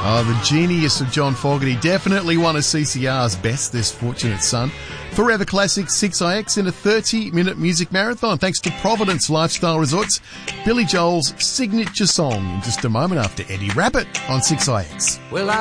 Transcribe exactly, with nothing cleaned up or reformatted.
Oh, the genius of John Fogerty, definitely one of C C R's best, this fortunate son. Forever Classic six I X in a thirty-minute music marathon, thanks to Providence Lifestyle Resorts. Billy Joel's signature song in just a moment after Eddie Rabbit on six I X. Well, I